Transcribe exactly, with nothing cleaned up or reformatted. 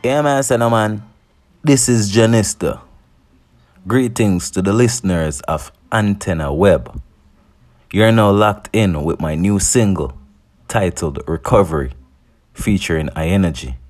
Yeah, man, son, man. This is Janista. Greetings to the listeners of Antenna Web. You're now locked in with my new single titled Recovery, featuring iEnergy.